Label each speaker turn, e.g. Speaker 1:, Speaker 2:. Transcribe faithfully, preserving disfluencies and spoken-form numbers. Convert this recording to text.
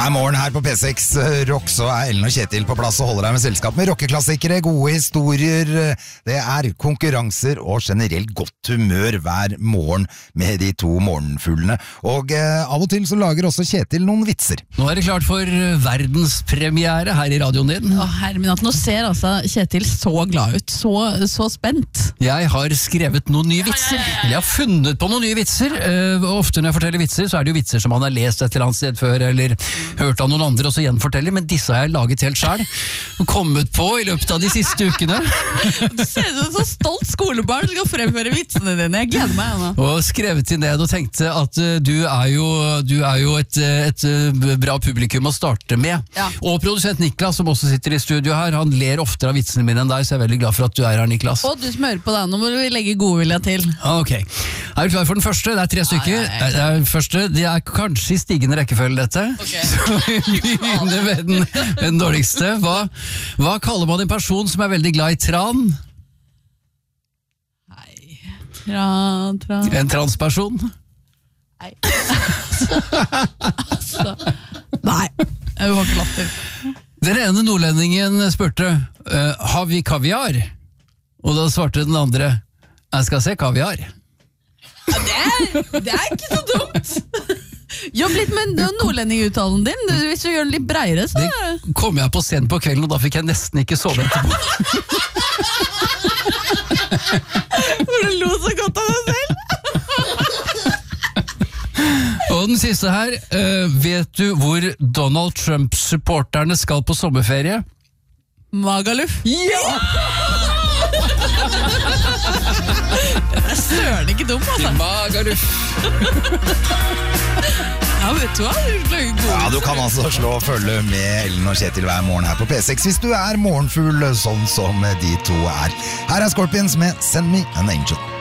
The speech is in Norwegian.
Speaker 1: Hver morgen her på P seks Rock så er Ellen og Kjetil på plass og holder deg med selskap med rockeklassikere, gode historier, det er konkurranser og generelt godt humør hver morgen med de to morgenfuglene. Og eh, av og til så lager også Kjetil noen vitser.
Speaker 2: Nå er det klart for verdenspremiere her i radioen din.
Speaker 3: Å herre min, at nå ser altså Kjetil så glad ut, så, så spent.
Speaker 2: Jeg har skrevet noen nye vitser. Jeg har funnet på noen nye vitser. Uh, ofte når jeg forteller vitser, så er det jo vitser som man har lest et eller annet sted før, eller hørt av noen andre og så gjenforteller, men disse har jeg laget helt selv. Kommet på i løpet av de siste ukene.
Speaker 3: Du ser ut som en så stolt skolebarn som skal fremføre vitsene dine. Jeg gleder meg nå.
Speaker 2: Og skrevet til ned og tenkte at uh, du er jo, du er jo et, et, et bra publikum å starte med. Ja. Og produsent Niklas, som også sitter i studio her, han ler oftere av vitsene mine enn deg, så jeg er veldig glad for at du er her, Niklas.
Speaker 3: Og du som hører på deg, nå må vi legge godvilja til.
Speaker 2: Ok. Er du klar for den første? Det er tre stykker. Ah, ja, ja, ja. Det er første, det er kanskje i stigende rekkefølge dette. Okay. Så vi begynner med den, den dårligste. Hva, hva kaller man en person som er veldig glad i tran?
Speaker 3: Nei, tran, tran.
Speaker 2: En transperson?
Speaker 3: Nei. altså, nei, jeg var ikke latter.
Speaker 2: Den ene nordlendingen spurte, uh, har vi kaviar? Og da svarte den andre, jeg skal se kaviar.
Speaker 3: Ja, det, er, det er ikke så dumt. Jobb litt med nordlendinguttalen din. Hvis du gjør den litt breiere, så...
Speaker 2: Det kom jeg på scenen på kvelden, og da fikk jeg nesten ikke sove etterpå.
Speaker 3: For du lo så godt av deg selv.
Speaker 2: Og den siste her, uh, vet du hvor Donald Trump-supporterne skal på sommerferie?
Speaker 3: Magaluf.
Speaker 2: Ja!
Speaker 3: Det er søren ikke dum, altså.
Speaker 2: Magaluf.
Speaker 3: Ja, vet du hva? Du,
Speaker 1: ja, du kan altså slå og følge med Ellen og Kjetil hver morgen her på P seks hvis du er morgenfugl sånn som de to er. Her er Scorpions med Send Me an Angel.